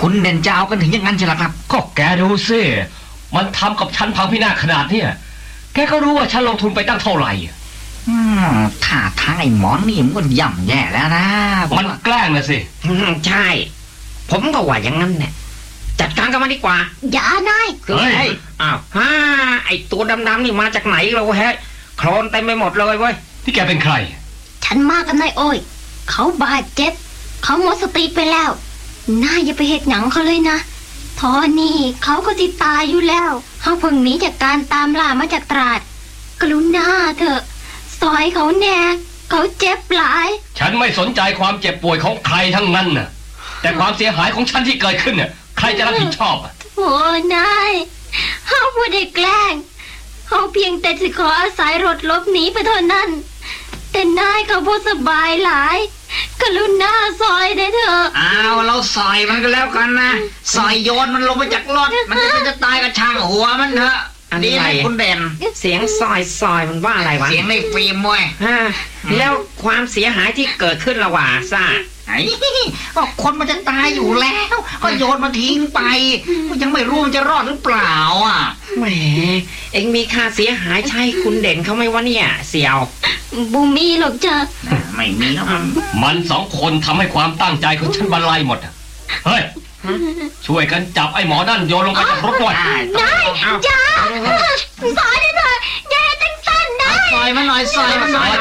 คุณเด่นจะเอากันถึงอย่างนั้นใช่ไหมครับก็แกดูสิมันทำกับฉันพังพินาศขนาดเนี่ยแกก็รู้ว่าฉันลงทุนไปตั้งเท่าไหร่ถ้าทางไอ้หมอนี่มันย่ำแย่แล้วนะมันแกล้งนะสิใช่ผมก็ว่าอย่างนั้นเนี่ยจัดการกันมาดีกว่าอย่านายเฮ้ยอ้าวไอ้ตัวดำๆนี่มาจากไหนเราแฮะโคลนเต็มไปหมดเลยเว้ยที่แกเป็นใครฉันมากับนายโอ้ยเขาบาดเจ็บเขาหมดสติไปแล้วนายอย่าไปเหตุหยังเขาเลยนะทอนี่เขาก็ติดตายอยู่แล้วเขาเพิ่งหนีจากการตามล่ามาจากตราดกรุณาเถอะซอยเขาแน่เขาเจ็บหลายฉันไม่สนใจความเจ็บป่วยของใครทั้งนั้นน่ะแต่ความเสียหายของฉันที่เกิดขึ้นเนี่ยใครจะรับผิดชอบโอ้นายเขาไม่ได้แกล้งเขาเพียงแต่จะขออาศัยรถลบหนีไปเท่านั้นแต่นายเขาบ่สบายหลายกรุณาซอยได้เถอะเราซอยมันก็แล้วกันนะซอยโยนมันลงมาจากรถมันจะตายกับช่างหัวมันเถอะดีไหมคุณเด่นเสียงซอยมันว่าอะไรวะเสียงในฟิล์มเว้ยแล้วความเสียหายที่เกิดขึ้นละว่าซ่าก็คนมันจะตายอยู่แล้วก็โยนมาทิ้งไปยังไม่รู้มันจะรอดหรือเปล่าแหมเอ็งมีค่าเสียหายใช่คุณเด่นเขาไหมวะเนี่ยเสี่ยวบูมีหรอกจ้ะไม่มีแล้วมันสองคนทำให้ความตั้งใจของฉันบรรลัยหมดเฮ้ยช่วยกันจับไอ้หมอนั่นโยนลงไปจากรถก่อนนายจ้าซอยได้เลยแย่ตั้งสั้นนะซอยมันหน่อยซอยมันหน่อย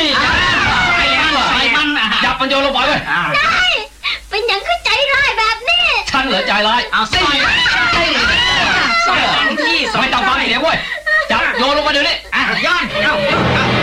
จับมันโยนลงไปเลยนายเป็นอย่างขึ้นใจร้ายแบบนี้ฉันเหรอใจร้ายเอาซอยที่ไม่ต้องฟังเสียงเว้ยจับโยนลงไปเดี๋ยวนี้ย้อน